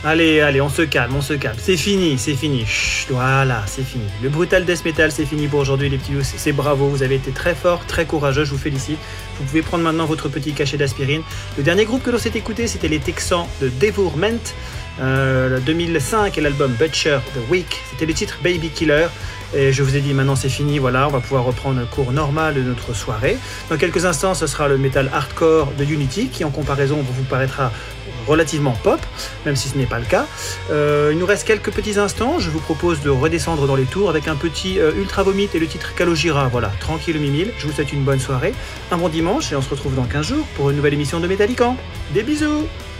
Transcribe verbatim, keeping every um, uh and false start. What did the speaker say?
Allez, allez, on se calme, on se calme. C'est fini, c'est fini. Chut, voilà, c'est fini. Le brutal death metal, c'est fini pour aujourd'hui, les petits loups. C'est bravo, vous avez été très fort, très courageux, je vous félicite. Vous pouvez prendre maintenant votre petit cachet d'aspirine. Le dernier groupe que l'on s'est écouté, c'était les Texans de Devourment. Euh, deux mille cinq et l'album Butcher the Week, c'était le titre Baby Killer. Et je vous ai dit maintenant c'est fini, voilà, on va pouvoir reprendre un cours normal de notre soirée. Dans quelques instants, ce sera le metal hardcore de Unity qui en comparaison vous paraîtra relativement pop, même si ce n'est pas le cas. Euh, il nous reste quelques petits instants, je vous propose de redescendre dans les tours avec un petit euh, Ultra Vomit et le titre Calogera, voilà, tranquille mimile. Je vous souhaite une bonne soirée, un bon dimanche et on se retrouve dans quinze jours pour une nouvelle émission de Metallican. Des bisous!